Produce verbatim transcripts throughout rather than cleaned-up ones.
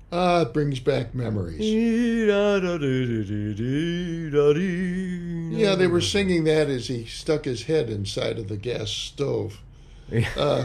Ah, it brings back memories. Yeah, they were singing that as he stuck his head inside of the gas stove. Uh,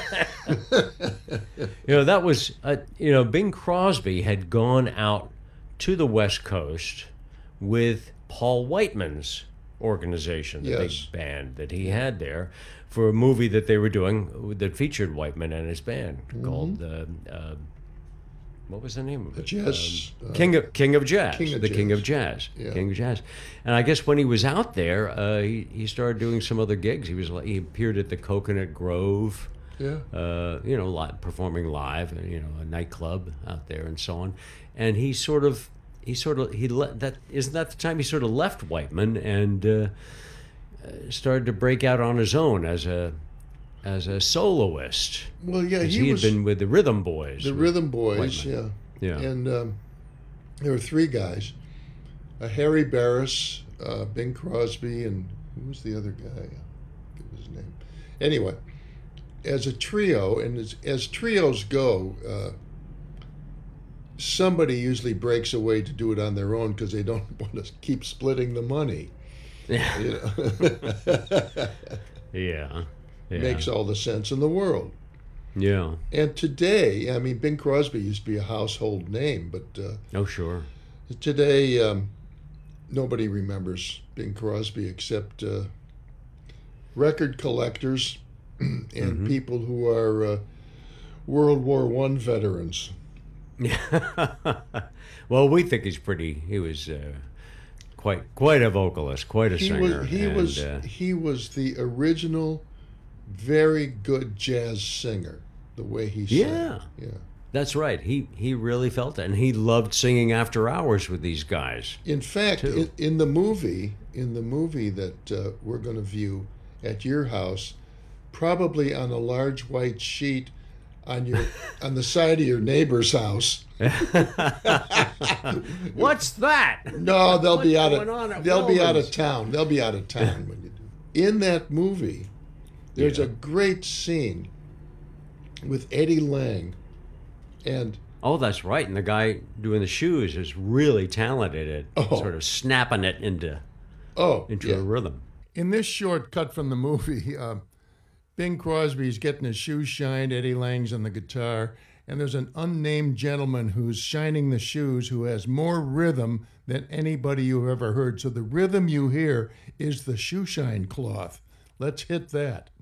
You know, that was, uh, you know, Bing Crosby had gone out to the West Coast with Paul Whiteman's organization, the Yes. big band that he had there, for a movie that they were doing that featured Whiteman and his band called, uh, uh, what was the name of it? Jazz, Um, uh, King of King of Jazz, King of the King of Jazz. Jazz, Yeah. King of Jazz. And I guess when he was out there, uh, he he started doing some other gigs. He was like, he appeared at the Coconut Grove. Yeah. Uh, you know, li- performing live, you know, a nightclub out there and so on. And he sort of, he sort of, he le- that isn't that the time he sort of left Whiteman and uh, uh, started to break out on his own as a as a soloist. Well, yeah, 'Cause he, he, was had been with the Rhythm Boys. the with Rhythm Boys, Whiteman. yeah. Yeah. And um, there were three guys: uh, Harry Barris, uh, Bing Crosby, and who was the other guy? I forget his name. Anyway, as a trio, and as, as trios go, uh, somebody usually breaks away to do it on their own because they don't want to keep splitting the money. Yeah. You know? Yeah. Yeah. Makes all the sense in the world. Yeah. And today, I mean, Bing Crosby used to be a household name, but uh, Oh, sure. today um, nobody remembers Bing Crosby except uh, record collectors and Mm-hmm. people who are uh, World War One veterans. Well, we think he's pretty. He was uh, quite quite a vocalist, quite a He singer. was he and, was uh, he was the original, very good jazz singer. The way he sang, Yeah. yeah. That's right. He he really felt it, and he loved singing after hours with these guys. In fact, Too. in, in the movie, in the movie that uh, we're going to view at your house, probably on a large white sheet on your on the side of your neighbor's house. What's that? No, they'll be What's out going on of at they'll be out Wellman's? of town. They'll be out of town when you do. In that movie, there's Yeah. a great scene with Eddie Lang, and Oh, that's right. And the guy doing the shoes is really talented at Oh. sort of snapping it into oh, into yeah. a rhythm. In this short cut from the movie, uh, Bing Crosby's getting his shoes shined, Eddie Lang's on the guitar, and there's an unnamed gentleman who's shining the shoes who has more rhythm than anybody you've ever heard. So the rhythm you hear is the shoe shine cloth. Let's hit that.